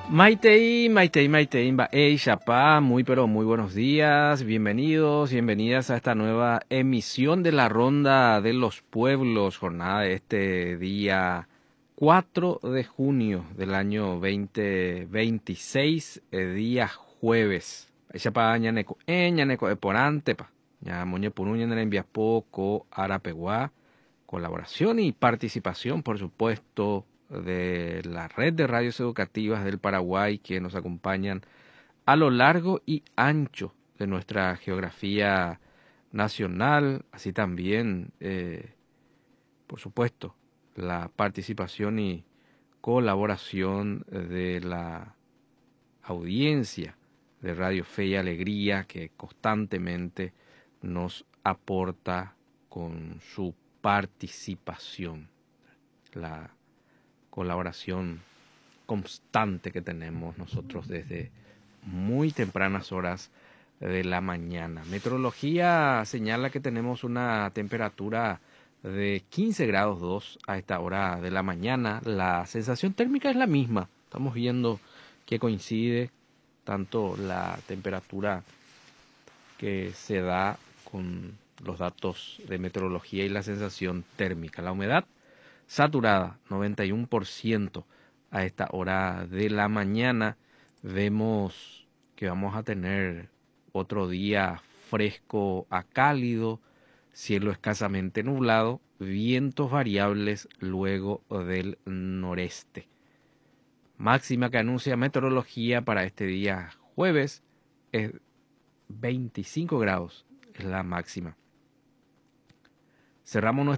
Maitei, Mba'ei, Chapá, muy pero muy buenos días, bienvenidos, bienvenidas a esta nueva emisión de la Ronda de los Pueblos, jornada de este día 4 de junio del año 2026, día jueves. Chapá, ñaneco, eporante, pa, ñamoñe puruña en envías poco, arapeguá, colaboración y participación, por supuesto, de la red de radios educativas del Paraguay que nos acompañan a lo largo y ancho de nuestra geografía nacional, así también, por supuesto, la participación y colaboración de la audiencia de Radio Fe y Alegría que constantemente nos aporta con su participación, la colaboración constante que tenemos nosotros desde muy tempranas horas de la mañana. Meteorología señala que tenemos una temperatura de 15 grados 2 a esta hora de la mañana. La sensación térmica es la misma. Estamos viendo que coincide tanto la temperatura que se da con los datos de meteorología y la sensación térmica. La humedad saturada, 91% a esta hora de la mañana. Vemos que vamos a tener otro día fresco a cálido, cielo escasamente nublado, vientos variables luego del noreste. Máxima que anuncia meteorología para este día jueves es 25 grados, es la máxima. Cerramos